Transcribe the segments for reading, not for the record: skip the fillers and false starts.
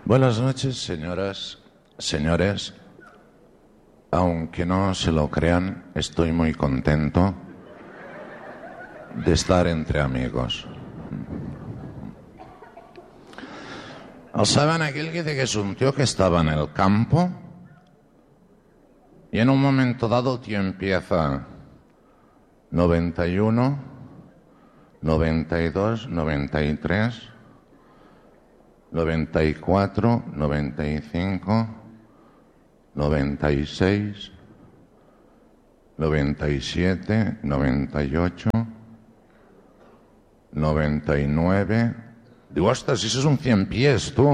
Buenas noches, señoras, señores. Aunque no se lo crean, estoy muy contento de estar entre amigos. ¿Saben aquel que dice que es un tío que estaba en el campo y en un momento dado el tío empieza 91, 92, 93, 94, 95, 96, 97, 98, 99... Digo, ostras, si eso es un 100 pies, tú.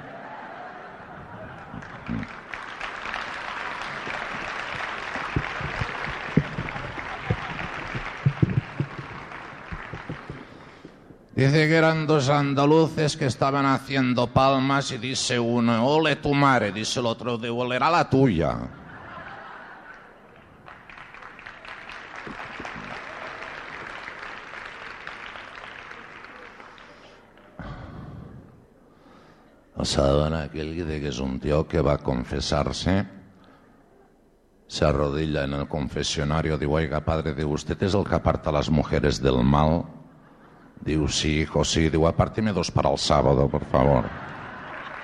Dice que eran dos andaluces que estaban haciendo palmas y dice uno, ole tu madre, dice el otro, de olerá la tuya. ¿Saben aquel que dice que es un tío que va a confesarse? Se arrodilla en el confesionario, digo, oiga, padre, digo, ¿usted es el que aparta a las mujeres del mal? Digo, sí, hijo, sí. Digo, apárteme 2 para el sábado, por favor.